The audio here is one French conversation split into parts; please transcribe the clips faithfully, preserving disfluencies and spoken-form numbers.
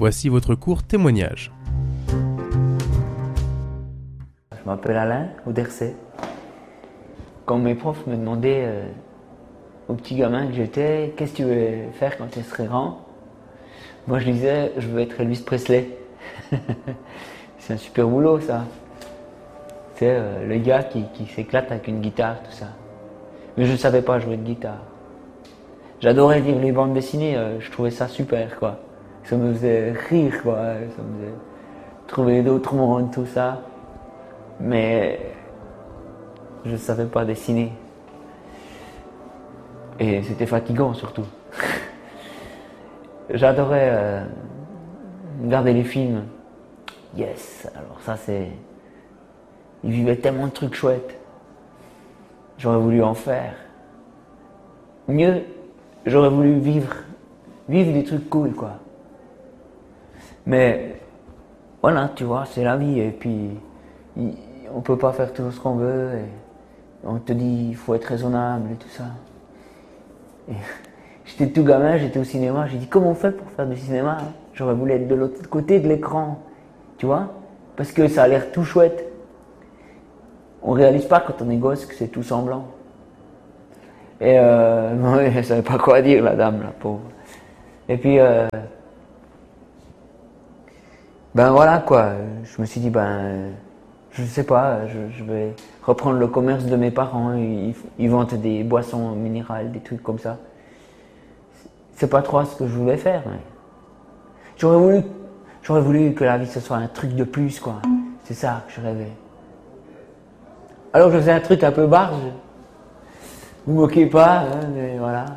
Voici votre court témoignage. Je m'appelle Alain Auderset. Quand mes profs me demandaient euh, au petit gamin que j'étais, qu'est-ce que tu veux faire quand tu serais grand? Moi je disais, je veux être Elvis Presley. C'est un super boulot ça. C'est euh, le gars qui, qui s'éclate avec une guitare, tout ça. Mais je ne savais pas jouer de guitare. J'adorais lire les bandes dessinées, euh, je trouvais ça super quoi. Ça me faisait rire quoi, ça me faisait trouver d'autres mondes, tout ça. Mais je ne savais pas dessiner. Et c'était fatigant surtout. J'adorais euh, regarder les films. Yes, alors ça c'est... Ils vivaient tellement de trucs chouettes. J'aurais voulu en faire. Mieux, j'aurais voulu vivre, vivre des trucs cool quoi. Mais voilà, tu vois, c'est la vie et puis on peut pas faire tout ce qu'on veut et on te dit il faut être raisonnable et tout ça. Et j'étais tout gamin, j'étais au cinéma, j'ai dit comment on fait pour faire du cinéma? J'aurais voulu être de l'autre côté de l'écran, tu vois, parce que ça a l'air tout chouette. On réalise pas quand on est gosse que c'est tout semblant. Et euh, ouais, elle savait pas quoi dire la dame, la pauvre. Et puis euh, ben voilà quoi, je me suis dit ben je sais pas, je, je vais reprendre le commerce de mes parents, ils, ils vendent des boissons minérales, des trucs comme ça. C'est pas trop ce que je voulais faire. Mais j'aurais voulu, j'aurais voulu que la vie ce soit un truc de plus quoi. C'est ça que je rêvais. Alors je faisais un truc un peu barge. Vous moquez pas, hein, mais voilà.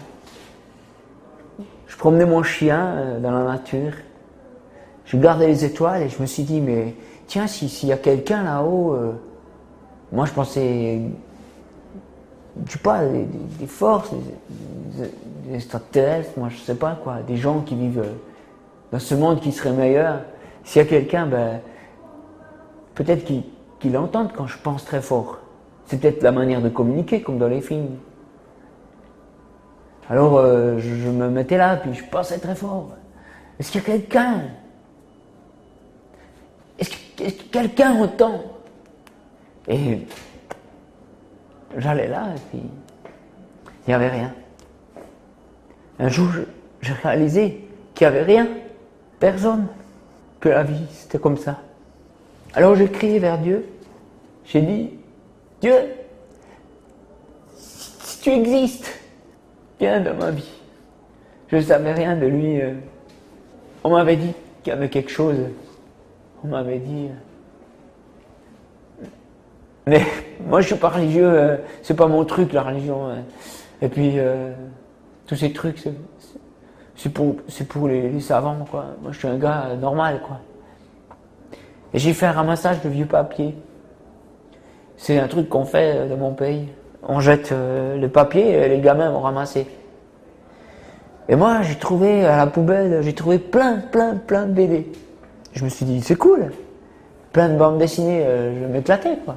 Je promenais mon chien euh, dans la nature. Je regardais les étoiles et je me suis dit, mais tiens, s'il si y a quelqu'un là-haut, euh, moi je pensais, je sais pas, des, des forces, des, des, des extraterrestres, moi je sais pas quoi, des gens qui vivent euh, dans ce monde qui serait meilleur. S'il y a quelqu'un, ben, peut-être qu'il qu'il entende quand je pense très fort. C'est peut-être la manière de communiquer, comme dans les films. Alors euh, je, je me mettais là, puis je pensais très fort. Est-ce qu'il y a quelqu'un? Est-ce que, est-ce que quelqu'un entend? Et j'allais là, et puis il n'y avait rien. Un jour, je- j'ai réalisé qu'il n'y avait rien, personne, que la vie, c'était comme ça. Alors j'ai crié vers Dieu, j'ai dit, Dieu, si tu existes, viens dans ma vie. Je ne savais rien de lui. euh, On m'avait dit qu'il y avait quelque chose. On m'avait dit. euh, Mais moi, je suis pas religieux. euh, C'est pas mon truc, la religion. euh. Et puis, euh, tous ces trucs, c'est c'est- c'est pour, c'est pour les, les savants, quoi. Moi, je suis un gars euh, normal, quoi. Et j'ai fait un ramassage de vieux papiers. C'est un truc qu'on fait euh, dans mon pays. On jette euh, le papier et les gamins vont ramasser. Et moi, j'ai trouvé à la poubelle, j'ai trouvé plein, plein, plein de B D. Je me suis dit, c'est cool. Plein de bandes dessinées, euh, je vais m'éclater, quoi.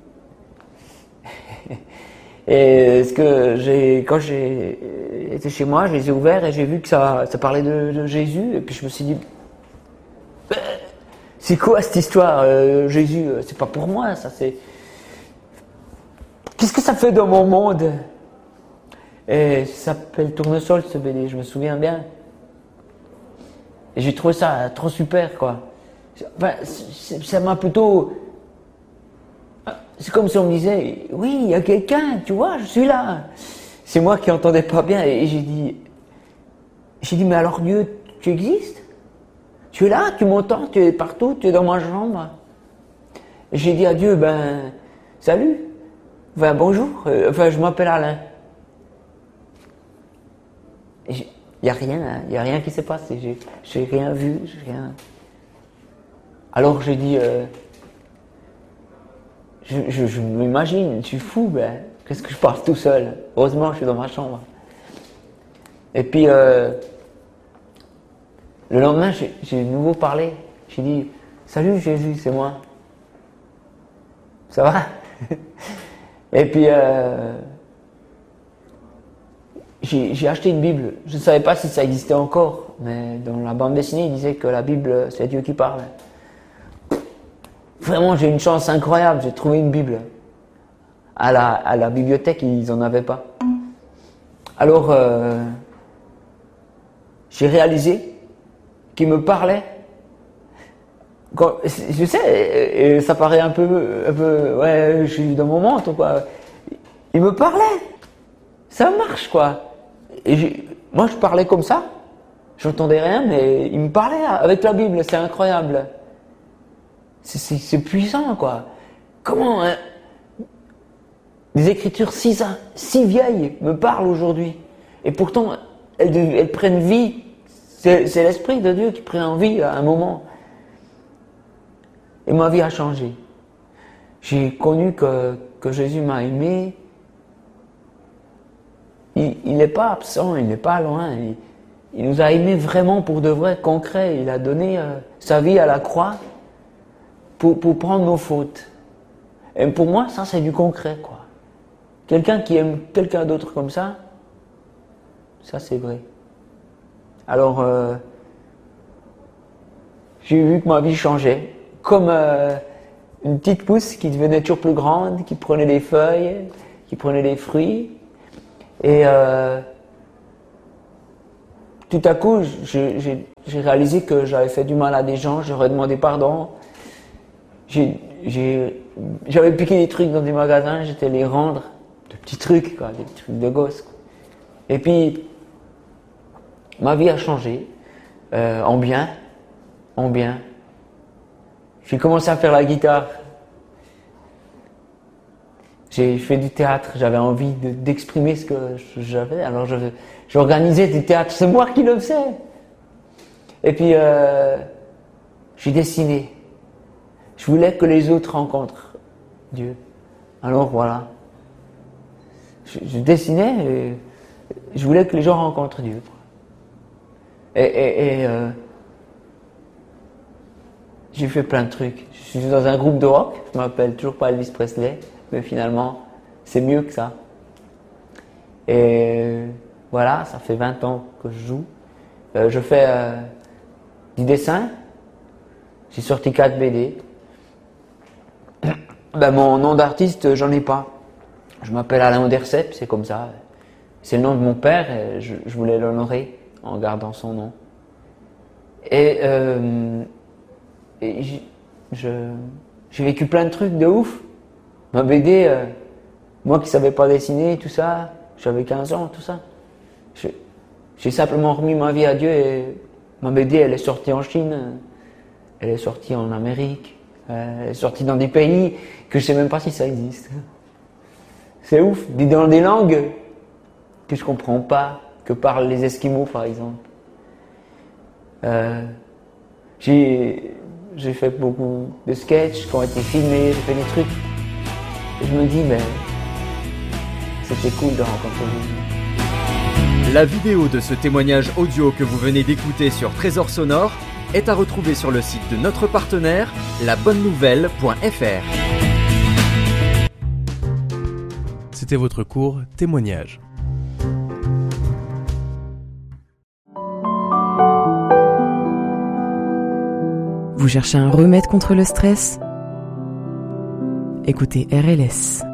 Et ce que j'ai, quand j'ai été chez moi, je les ai ouverts et j'ai vu que ça, ça parlait de, de Jésus. Et puis je me suis dit, ben, c'est quoi cette histoire, euh, Jésus? C'est pas pour moi, ça, c'est... Qu'est-ce que ça fait dans mon monde? Et ça s'appelle Tournesol, ce B D, je me souviens bien. Et j'ai trouvé ça trop super, quoi. Enfin, c'est- ça m'a plutôt... C'est comme si on me disait, oui, il y a quelqu'un, tu vois, je suis là. C'est moi qui entendais pas bien et j'ai dit, j'ai dit, mais alors Dieu, tu existes? Tu es là, tu m'entends, tu es partout, tu es dans ma chambre. Et j'ai dit à Dieu, ben, salut, enfin bonjour, euh, enfin je m'appelle Alain. Il n'y a rien, il hein, n'y a rien qui s'est passé, j'ai, j'ai rien vu, j'ai rien... Alors j'ai dit, euh, je, je, je m'imagine, je suis fou, ben, qu'est-ce que je parle tout seul? Heureusement, je suis dans ma chambre. Et puis, euh, le lendemain, j'ai, j'ai de nouveau parlé. J'ai dit, salut Jésus, c'est moi. Ça va? Et puis, euh, j'ai, j'ai acheté une Bible. Je ne savais pas si ça existait encore, mais dans la bande dessinée, il disait que la Bible, c'est Dieu qui parle. Vraiment, j'ai une chance incroyable, j'ai trouvé une Bible. À la, à la bibliothèque, ils n'en avaient pas. Alors, euh, j'ai réalisé qu'il me parlait. Quand, je sais, ça paraît un peu, un peu, ouais, je suis dans mon menton, quoi. Il me parlait. Ça marche, quoi. Et j'ai, moi, je parlais comme ça. J'entendais rien, mais il me parlait avec la Bible. C'est incroyable. C'est, c'est, c'est puissant, quoi. Comment hein, des écritures si, si vieilles me parlent aujourd'hui. Et pourtant, elles, elles prennent vie. C'est, c'est l'Esprit de Dieu qui prend vie à un moment. Et ma vie a changé. J'ai connu que, que Jésus m'a aimé. Il n'est pas absent, il n'est pas loin. Il, il nous a aimés vraiment pour de vrai, concret. Il a donné euh, sa vie à la croix pour, pour prendre nos fautes. Et pour moi, ça c'est du concret, quoi. Quelqu'un qui aime quelqu'un d'autre comme ça, ça c'est vrai. Alors, euh, j'ai vu que ma vie changeait. Comme euh, une petite pousse qui devenait toujours plus grande, qui prenait des feuilles, qui prenait des fruits. Et euh, tout à coup, j'ai, j'ai, j'ai réalisé que j'avais fait du mal à des gens, j'aurais demandé pardon. J'ai, j'ai, j'avais piqué des trucs dans des magasins, j'étais les rendre, de petits trucs, quoi, des trucs de gosse. Quoi. Et puis, ma vie a changé, euh, en bien, en bien. J'ai commencé à faire la guitare. J'ai fait du théâtre, j'avais envie de, d'exprimer ce que j'avais, alors je, j'organisais des théâtres, c'est moi qui le faisais. Et puis, euh, j'ai dessiné. Je voulais que les autres rencontrent Dieu. Alors voilà. Je, je dessinais et je voulais que les gens rencontrent Dieu. Et, et, et euh, j'ai fait plein de trucs. Je suis dans un groupe de rock, je m'appelle toujours pas Elvis Presley. Mais finalement, c'est mieux que ça. Et voilà, ça fait vingt ans que je joue. Euh, je fais euh, du dessin. J'ai sorti quatre B D. Ben, mon nom d'artiste, j'en ai pas. Je m'appelle Alain Ondersep, c'est comme ça. C'est le nom de mon père et je, je voulais l'honorer en gardant son nom. Et, euh, et j'ai, je, j'ai vécu plein de trucs de ouf. Ma B D, euh, moi qui savais pas dessiner, tout ça, j'avais quinze ans, tout ça. Je, j'ai simplement remis ma vie à Dieu et ma B D, elle est sortie en Chine, elle est sortie en Amérique, elle est sortie dans des pays que je sais même pas si ça existe. C'est ouf, dans des langues que je comprends pas, que parlent les Esquimaux par exemple. Euh, j'ai, j'ai fait beaucoup de sketchs qui ont été filmés, j'ai fait des trucs. Et je me dis, mais c'était cool de rencontrer Jésus. La vidéo de ce témoignage audio que vous venez d'écouter sur Trésor Sonore est à retrouver sur le site de notre partenaire, la bonne nouvelle point f r. C'était votre cours Témoignage. Vous cherchez un remède contre le stress ? Écoutez R L S.